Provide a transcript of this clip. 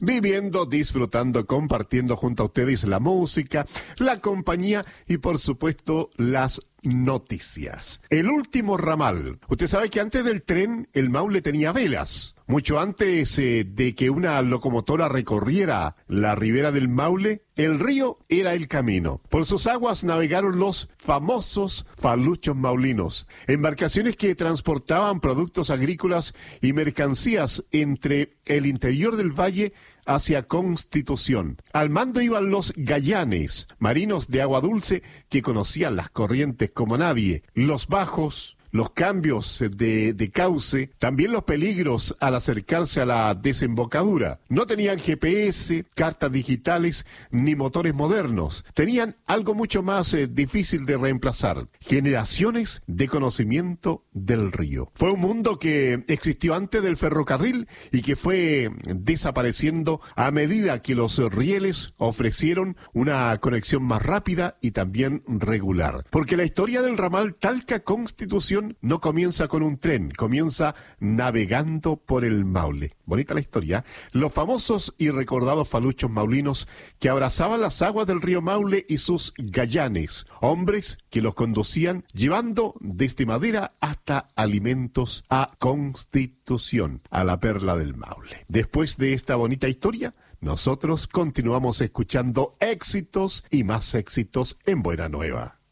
viviendo, disfrutando, compartiendo junto a ustedes la música, la compañía y por supuesto las noticias. El último ramal. Usted sabe que antes del tren el Maule tenía velas. Mucho antes de que una locomotora recorriera la ribera del Maule, el río era el camino. Por sus aguas navegaron los famosos faluchos maulinos, embarcaciones que transportaban productos agrícolas y mercancías entre el interior del valle hacia Constitución. Al mando iban los gallanes, marinos de agua dulce que conocían las corrientes como nadie, los bajos, los cambios de cauce, también los peligros al acercarse a la desembocadura. No tenían GPS, cartas digitales, ni motores modernos. Tenían algo mucho más difícil de reemplazar: generaciones de conocimiento del río. Fue un mundo que existió antes del ferrocarril y que fue desapareciendo a medida que los rieles ofrecieron una conexión más rápida y también regular. Porque la historia del ramal Talca-Constitución no comienza con un tren, comienza navegando por el Maule. Bonita la historia. Los famosos y recordados faluchos maulinos que abrazaban las aguas del río Maule y sus gallanes, hombres que los conducían llevando desde madera hasta alimentos a Constitución, a la perla del Maule. Después de esta bonita historia, nosotros continuamos escuchando éxitos y más éxitos en Buena Nueva.